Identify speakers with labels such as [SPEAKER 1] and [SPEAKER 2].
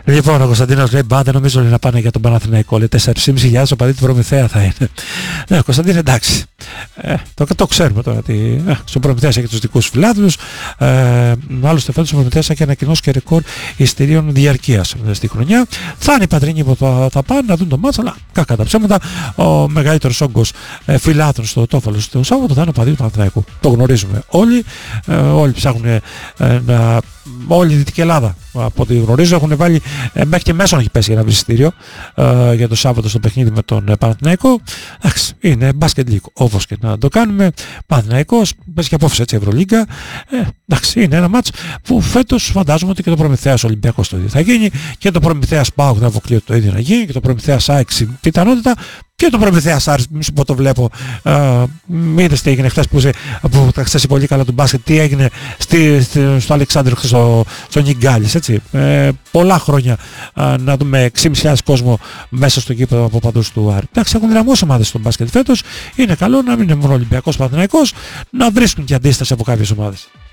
[SPEAKER 1] Λοιπόν, ο Κωνσταντίνος λέει μπα, δεν νομίζω να πάνε για τον Παναθηναϊκό. Λέει 4.500 οπαδοί του Προμηθέα θα είναι. Ναι, Κωνσταντίνε, εντάξει. Το ξέρουμε τώρα ότι στον Προμηθέα έχει τους δικούς φιλάθλους. Άλλωστε φέτος ο Προμηθέας έχει ανακοινώσει και ρεκόρ εισιτηρίων διαρκείας στη χρονιά. Θα είναι οι πατρινοί που θα πάνε να δουν το μάτς, αλλά κακά τα ψέματα. Ο μεγαλύτερος όγκος φιλάθλων στο Τόφαλο στο Σάββατο θα είναι οπαδοί του Παναθηναϊκού. Το γνωρίζουμε όλοι. Όλοι ψάχνουν να. Όλη η Δυτική Ελλάδα, από ό,τι γνωρίζω, έχουν βάλει μέχρι και μέσον έχει πέσει ένα εισιτήριο για το Σάββατο στο παιχνίδι με τον Παναθηναϊκό. Εντάξει, είναι μπάσκετ league, όπως και να το κάνουμε. Παναθηναϊκός, πες και απόφαση έτσι Ευρωλίγκα. Εντάξει, είναι ένα μάτς που φέτος φαντάζομαι ότι και το Προμηθέας Ολυμπιακός το ίδιο θα γίνει, και το Προμηθέας ΠΑΟΚ θα αποκλείεται το ίδιο να γίνει, και το Προμηθέας ΑΕΚ πιθανότητα, και το Προμηθέας Άρης, μη σου πω το βλέπω. Είδες τι έγινε χθες που τα ξέρει πολύ καλά του μπάσκετ, τι έγινε στο Αλεξάνδριο χθες στο Νιγκάλης, έτσι. Πολλά χρόνια να δούμε 6.500 κόσμο μέσα στο γήπεδο από παντούς του Άρη. Εντάξει, έχουν δυναμώσει ομάδες στο μπάσκετ φέτος. Είναι καλό να μην είναι μόνο Ολυμπιακός Παναθηναϊκός, να βρίσκουν και αντίσταση από κάποιες ομάδες.